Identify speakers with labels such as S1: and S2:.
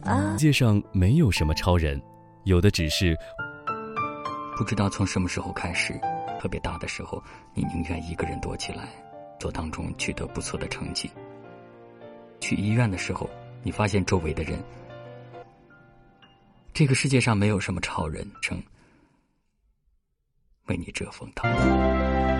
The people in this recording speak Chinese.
S1: 世界上没有什么超人，有的只是
S2: 不知道从什么时候开始，特别大的时候，你宁愿一个人躲起来，做当中取得不错的成绩。去医院的时候，你发现周围的人，这个世界上没有什么超人，为你遮风挡雨。